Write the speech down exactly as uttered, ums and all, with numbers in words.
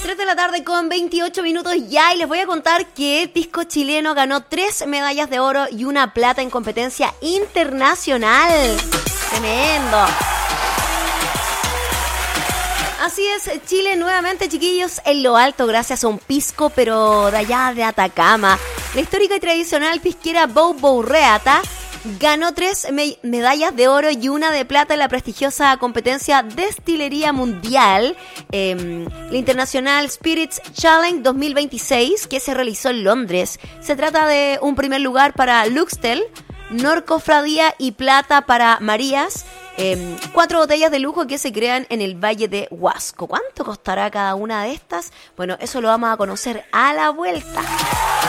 tres de la tarde con veintiocho minutos ya y les voy a contar que el pisco chileno ganó tres medallas de oro y una plata en competencia internacional. Tremendo. Así es, Chile nuevamente, chiquillos, en lo alto gracias a un pisco, pero de allá de Atacama. La histórica y tradicional pisquera Bou Bou Reata ganó tres me- medallas de oro y una de plata en la prestigiosa competencia Destilería Mundial, eh, la International Spirits Challenge dos mil veintiséis, que se realizó en Londres. Se trata de un primer lugar para Luxtel, Norcofradía y plata para Marías. Eh, cuatro botellas de lujo que se crean en el Valle de Huasco. ¿Cuánto costará cada una de estas? Bueno, eso lo vamos a conocer a la vuelta.